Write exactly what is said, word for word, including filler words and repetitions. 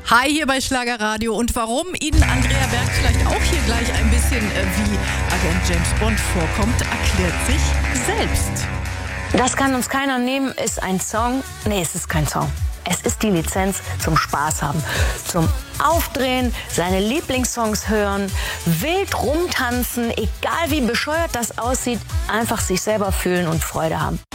Hi hier bei Schlagerradio. Und warum Ihnen Andrea Berg vielleicht auch hier gleich ein bisschen äh, wie Agent James Bond vorkommt, erklärt sich selbst. Das kann uns keiner nehmen, ist ein Song. Nee, es ist kein Song. Es ist die Lizenz zum Spaß haben, zum Aufdrehen, seine Lieblingssongs hören, wild rumtanzen, egal wie bescheuert das aussieht, einfach sich selber fühlen und Freude haben.